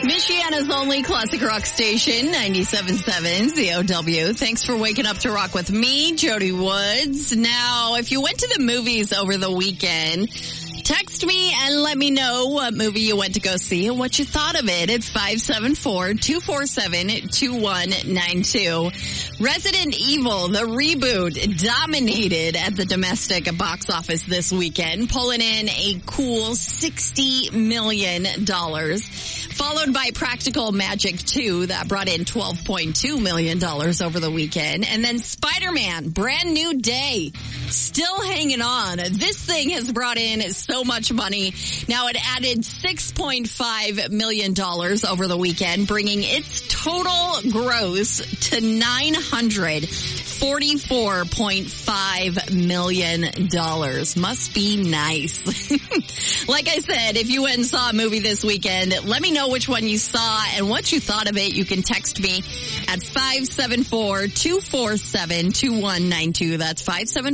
Michiana's only classic rock station, 97.7 ZOW. Thanks for waking up to rock with me, Jody Woods. Now, if you went to the movies over the weekend, text me and let me know what movie you went to go see and what you thought of it at 574-247-2192. Resident Evil, the reboot, dominated at the domestic box office this weekend, pulling in a cool $60 million. Followed by Practical Magic 2 that brought in $12.2 million over the weekend. And then Spider-Man, Brand New Day, still hanging on. This thing has brought in so much money. Now it added $6.5 million over the weekend, bringing its total gross to $944.5 million. Must be nice. Like I said, if you went and saw a movie this weekend, let me know which one you saw and what you thought of it. You can text me at 574-247-2192. That's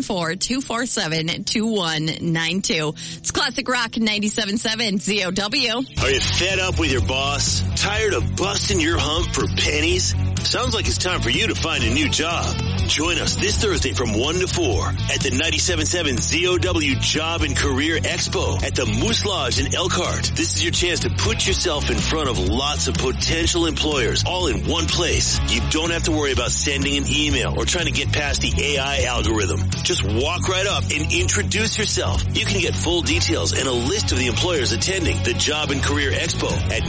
574-247-2192. It's Classic Rock 97.7 ZOW. Are you fed up with your boss? Tired of busting your hump for pennies? Sounds like it's time for you to find a new job. Join us this Thursday from 1 to 4 at the 97.7 ZOW Job and Career Expo at the Moose Lodge in Elkhart. This is your chance to put yourself in front of lots of potential employers all in one place. You don't have to worry about sending an email or trying to get past the AI algorithm. Just walk right up and introduce yourself. You can get full details and a list of the employers attending the Job and Career Expo at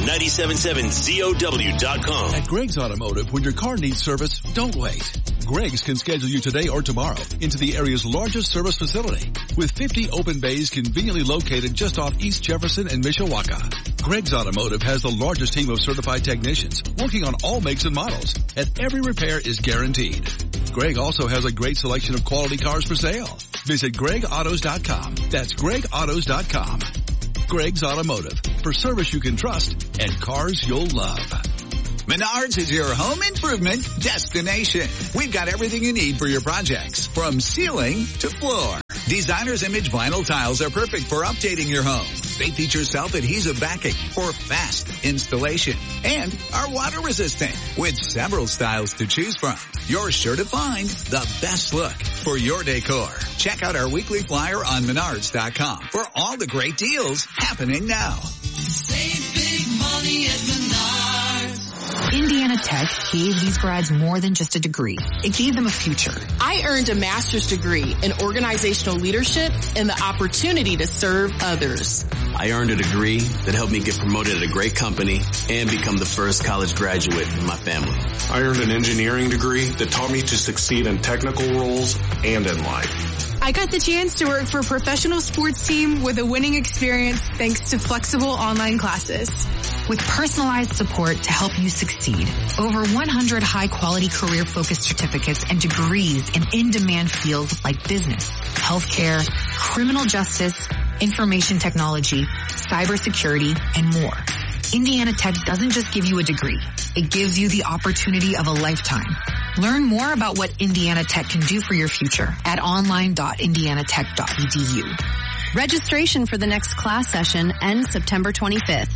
977ZOW.com. At Greg's Automotive, when your car needs service, don't wait. Greg's can schedule you today or tomorrow into the area's largest service facility with 50 open bays conveniently located just off East Jefferson and Mishawaka. Greg's Automotive has the largest team of certified technicians working on all makes and models, and every repair is guaranteed. Greg also has a great selection of quality cars for sale. Visit GregAutos.com. That's GregAutos.com. Greg's Automotive, for service you can trust and cars you'll love. Menards is your home improvement destination. We've got everything you need for your projects, from ceiling to floor. Designer's Image vinyl tiles are perfect for updating your home. They feature self-adhesive backing for fast installation and are water resistant with several styles to choose from. You're sure to find the best look for your decor. Check out our weekly flyer on Menards.com for all the great deals happening now. Save big money at Menards. Indiana Tech gave these grads more than just a degree. It gave them a future. I earned a master's degree in organizational leadership and the opportunity to serve others. I earned a degree that helped me get promoted at a great company and become the first college graduate in my family. I earned an engineering degree that taught me to succeed in technical roles and in life. I got the chance to work for a professional sports team with a winning experience thanks to flexible online classes. With personalized support to help you succeed. Over 100 high-quality career-focused certificates and degrees in in-demand fields like business, healthcare, criminal justice, information technology, cybersecurity, and more. Indiana Tech doesn't just give you a degree. It gives you the opportunity of a lifetime. Learn more about what Indiana Tech can do for your future at online.indianatech.edu. Registration for the next class session ends September 25th.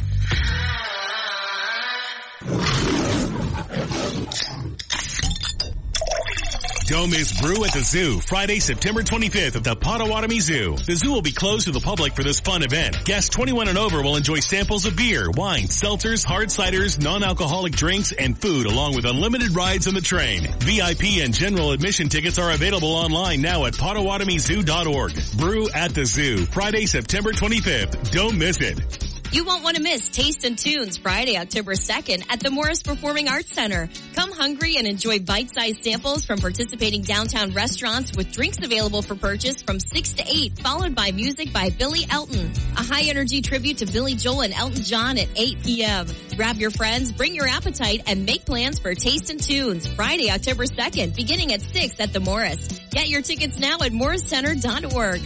Don't miss Brew at the Zoo, Friday, September 25th at the Potawatomi Zoo. The zoo will be closed to the public for this fun event. Guests 21 and over will enjoy samples of beer, wine, seltzers, hard ciders, non-alcoholic drinks, and food, along with unlimited rides on the train. VIP and general admission tickets are available online now at PotawatomiZoo.org. Brew at the Zoo, Friday, September 25th. Don't miss it. You won't want to miss Taste and Tunes Friday, October 2nd at the Morris Performing Arts Center. Come hungry and enjoy bite-sized samples from participating downtown restaurants with drinks available for purchase from 6 to 8, followed by music by Billy Elton. A high-energy tribute to Billy Joel and Elton John at 8 p.m. Grab your friends, bring your appetite, and make plans for Taste and Tunes Friday, October 2nd, beginning at 6 at the Morris. Get your tickets now at morriscenter.org.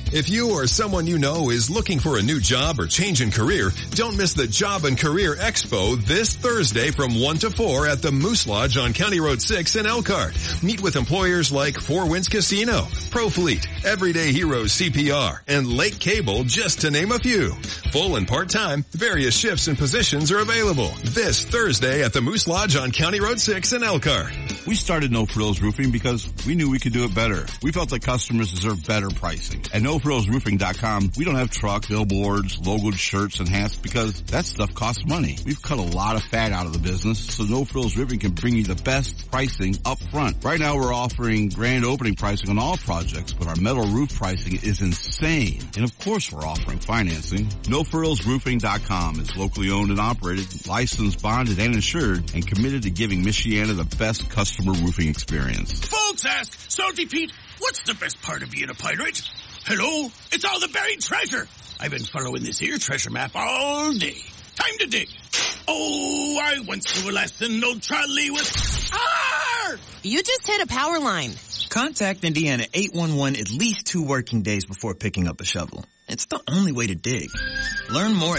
If you or someone you know is looking for a new job or change in career, don't miss the Job and Career Expo this Thursday from 1 to 4 at the Moose Lodge on County Road 6 in Elkhart. Meet with employers like Four Winds Casino, ProFleet, Everyday Heroes CPR, and Lake Cable, just to name a few. Full and part-time, various shifts and positions are available this Thursday at the Moose Lodge on County Road 6 in Elkhart. We started No Frills Roofing because we knew we could do it better. We felt that customers deserve better pricing. At NoFrillsRoofing.com, we don't have truck, billboards, logoed shirts, and hats because that stuff costs money. We've cut a lot of fat out of the business, so No Frills Roofing can bring you the best pricing up front. Right now we're offering grand opening pricing on all projects, but our metal roof pricing is insane. And of course we're offering financing. NoFrillsRoofing.com is locally owned and operated, licensed, bonded, and insured, and committed to giving Michiana the best customer roofing experience. Folks ask, Salty Pete, what's the best part of being a pirate? Hello? It's all the buried treasure. I've been following this here treasure map all day. Time to dig. Oh, I went through a lesson, no trolley with... Arr! You just hit a power line. Contact Indiana 811 at least 2 working days before picking up a shovel. It's the only way to dig. Learn more at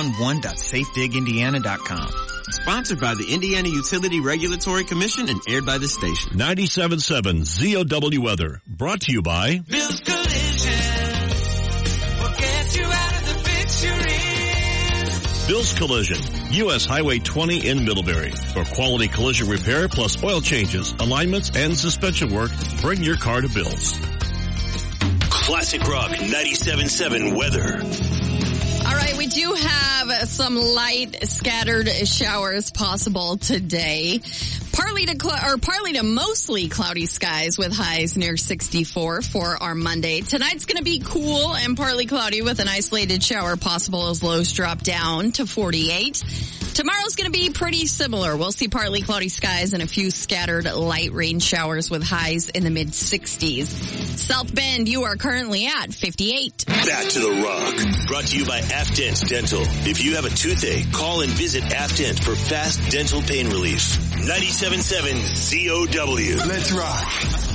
811.safedigindiana.com. Sponsored by the Indiana Utility Regulatory Commission and aired by the station. 97.7 ZOW Weather. Brought to you by Bill's Collision will get you out of the fix you're in. Bill's Collision, U.S. Highway 20 in Middlebury. For quality collision repair plus oil changes, alignments, and suspension work, bring your car to Bill's. Classic Rock 97.7 weather. All right, we do have some light scattered showers possible today. Partly to mostly cloudy skies with highs near 64 for our Monday. Tonight's going to be cool and partly cloudy with an isolated shower possible as lows drop down to 48. Tomorrow's going to be pretty similar. We'll see partly cloudy skies and a few scattered light rain showers with highs in the mid-60s. South Bend, you are currently at 58. Back to the Rock. Brought to you by Afdent Dental. If you have a toothache, call and visit Afdent for fast dental pain relief. 97.7 ZOW. Let's rock.